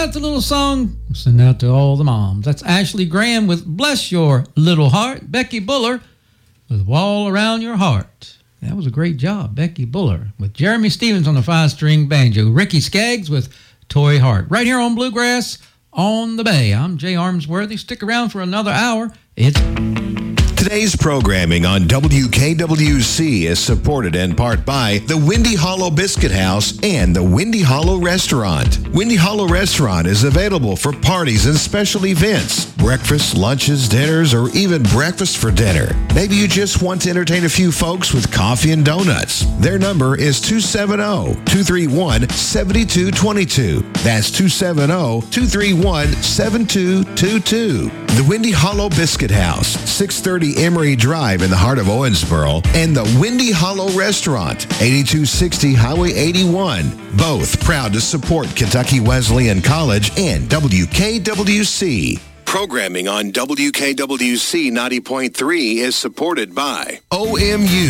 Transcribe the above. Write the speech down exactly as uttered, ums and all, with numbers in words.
That's a little song. Send out to all the moms. That's Ashley Graham with Bless Your Little Heart. Becky Buller with Wall Around Your Heart. That was a great job, Becky Buller. With Jeremy Stevens on the five-string banjo. Ricky Skaggs with Toy Heart. Right here on Bluegrass on the Bay. I'm Jay Armsworthy. Stick around for another hour. It's... Today's programming on W K W C is supported in part by the Windy Hollow Biscuit House and the Windy Hollow Restaurant. Windy Hollow Restaurant is available for parties and special events, breakfast, lunches, dinners, or even breakfast for dinner. Maybe you just want to entertain a few folks with coffee and donuts. Their number is two seven zero, two three one, seven two two two. That's two seven zero, two three one, seven two two two. The Windy Hollow Biscuit House, six thirty Emory Drive in the heart of Owensboro, and the Windy Hollow Restaurant, eighty-two sixty Highway eighty-one. Both proud to support Kentucky Wesleyan College and W K W C. Programming on W K W C ninety point three is supported by O M U.